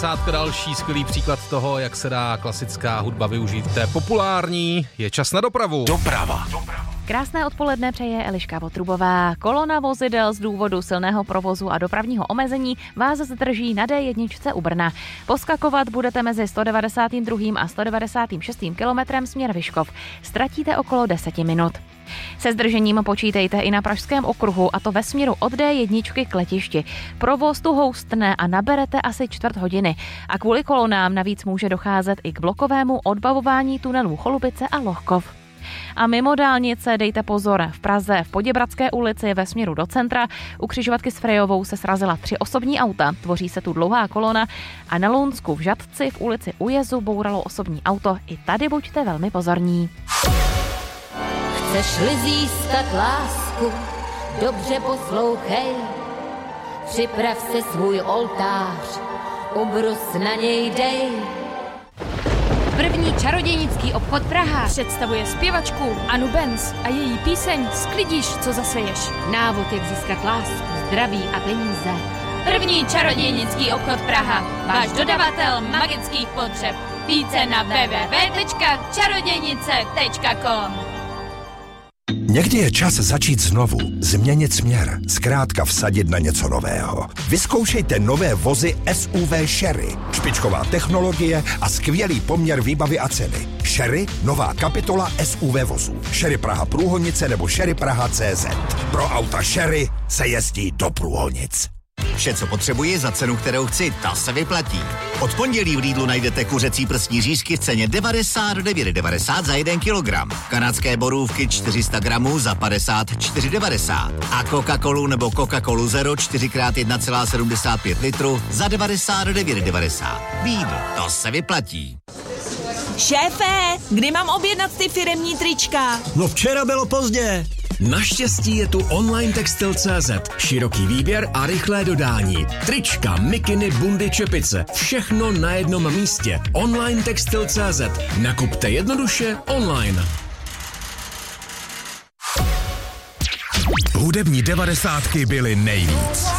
90. další skvělý příklad toho, jak se dá klasická hudba využít v té populární. Je čas na dopravu. Doprava. Krásné odpoledne přeje Eliška Votrubová. Kolona vozidel z důvodu silného provozu a dopravního omezení vás zdrží na D1 u Brna. Poskakovat budete mezi 192. a 196. kilometrem směr Vyškov. Ztratíte okolo 10 minut. Se zdržením počítejte i na Pražském okruhu, a to ve směru od D1 k letišti. Provoz tu houstne a naberete asi čtvrt hodiny. A kvůli kolonám navíc může docházet i k blokovému odbavování tunelů Cholubice a Lohkov. A mimo dálnice dejte pozor. V Praze v Poděbradské ulici ve směru do centra u křižovatky s Frejovou se srazila 3 osobní auta. Tvoří se tu dlouhá kolona a na Lounsku v Žatci v ulici U Jezu bouralo osobní auto. I tady buďte velmi pozorní. Chceš-li získat lásku, dobře poslouchej. Připrav se svůj oltář, ubrus na něj dej. První čarodějnický obchod Praha představuje zpěvačku Anu Benz a její píseň Sklidíš, co zaseješ. Návod, jak získat lásku, zdraví a peníze. První čarodějnický obchod Praha. Váš dodavatel magických potřeb. Více na www.čarodějnice.com. Někdy je čas začít znovu, změnit směr, zkrátka vsadit na něco nového. Vyzkoušejte nové vozy SUV Chery. Špičková technologie a skvělý poměr výbavy a ceny. Chery, nová kapitola SUV vozů. Chery Praha Průhonice nebo Chery Praha CZ. Pro auta Chery se jezdí do Průhonic. Vše, co potřebuji za cenu, kterou chci, ta se vyplatí. Od pondělí v Lidlu najdete kuřecí prsní řízky v ceně 99,90 za 1 kilogram. Kanadské borůvky 400 gramů za 54,90. A Coca-Colu nebo Coca-Colu Zero 4x1,75 litru za 99,90. Lidl, to se vyplatí. Šéfe, kdy mám objednat ty firemní trička? No včera bylo pozdě. Naštěstí je tu online textil.cz. Široký výběr a rychlé dodání. Trička, mikiny, bundy, čepice. Všechno na jednom místě. Online textil.cz. Nakupte jednoduše online. Hudební 90 byly nejvíc.